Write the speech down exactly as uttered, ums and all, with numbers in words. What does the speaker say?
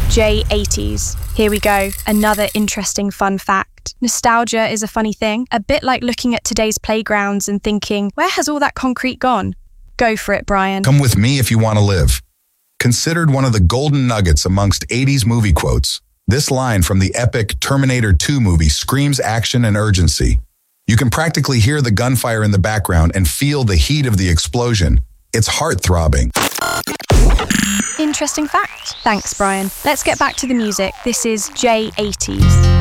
J eighties. Here we go, another interesting fun fact. Nostalgia is a funny thing, a bit like looking at today's playgrounds and thinking, where has all that concrete gone? Go for it, Brian. Come with me if you want to live. Considered one of the golden nuggets amongst eighties movie quotes, this line from the epic Terminator two movie screams action and urgency. You can practically hear the gunfire in the background and feel the heat of the explosion. It's heart-throbbing. Interesting fact. Thanks, Brian. Let's get back to the music. This is J eighties.